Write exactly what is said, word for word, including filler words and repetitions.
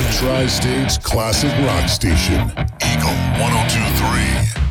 Tri-State's classic rock station, Eagle one oh two point three.